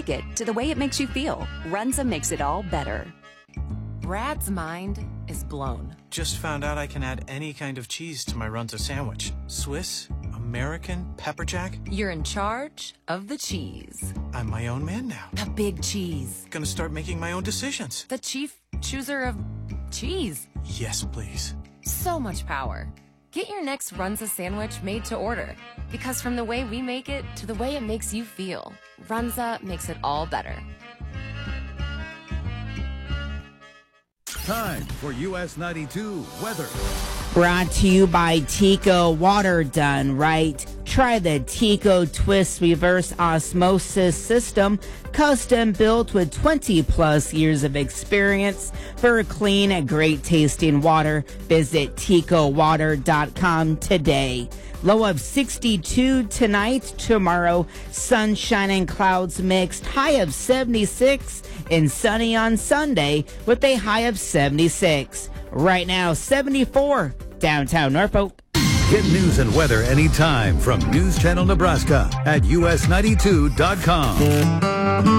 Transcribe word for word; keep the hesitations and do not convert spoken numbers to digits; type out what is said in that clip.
make it to the way it makes you feel. Runza makes it all better. Brad's mind is blown. Just found out I can add any kind of cheese to my Runza sandwich. Swiss, American, pepper jack. You're in charge of the cheese. I'm my own man now. The big cheese. Gonna start making my own decisions. The chief chooser of cheese. Yes, please. So much power. Get your next Runza sandwich made to order. Because from the way we make it to the way it makes you feel, Runza makes it all better. Time for U S ninety-two weather. Brought to you by Tico Water. Done right. Try the Tico Twist Reverse Osmosis System, custom built with twenty plus years of experience for clean and great tasting water. Visit tico water dot com today. Low of sixty-two tonight. Tomorrow, sunshine and clouds mixed. High of seventy-six and sunny on Sunday with a high of seventy-six. Right now, seventy-four downtown Norfolk. Get news and weather anytime from News Channel Nebraska at U S ninety-two dot com.